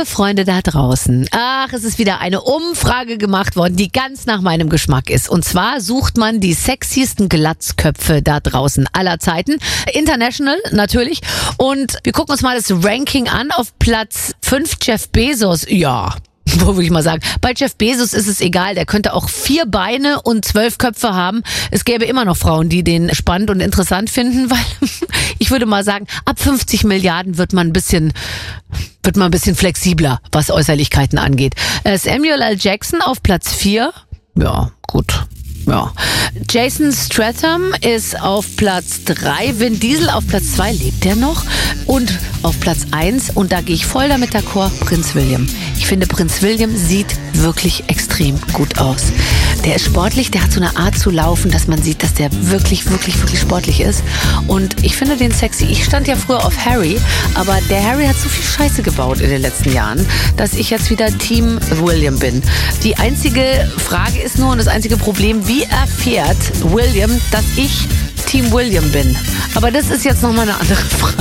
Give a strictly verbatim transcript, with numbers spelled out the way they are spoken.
Liebe Freunde da draußen, ach, es ist wieder eine Umfrage gemacht worden, die ganz nach meinem Geschmack ist. Und zwar sucht man die sexiesten Glatzköpfe da draußen aller Zeiten. International natürlich. Und wir gucken uns mal das Ranking an. Auf Platz fünf Jeff Bezos. Ja, wo würde ich mal sagen, bei Jeff Bezos ist es egal, der könnte auch vier Beine und zwölf Köpfe haben. Es gäbe immer noch Frauen, die den spannend und interessant finden, weil ich würde mal sagen, ab fünfzig Milliarden wird man ein bisschen, wird man ein bisschen flexibler, was Äußerlichkeiten angeht. Äh, Samuel L. Jackson auf Platz vier. Ja, gut. Ja. Jason Statham ist auf Platz drei, Vin Diesel auf Platz zwei, lebt der noch? Und auf Platz eins, und da gehe ich voll damit d'accord, Prinz William. Ich finde, Prinz William sieht wirklich extrem gut aus. Der ist sportlich, der hat so eine Art zu laufen, dass man sieht, dass der wirklich, wirklich, wirklich sportlich ist. Und ich finde den sexy. Ich stand ja früher auf Harry, aber der Harry hat so viel Scheiße gebaut in den letzten Jahren, dass ich jetzt wieder Team William bin. Die einzige Frage ist nur, und das einzige Problem, wie erfährt William, dass ich Team William bin? Aber das ist jetzt nochmal eine andere Frage.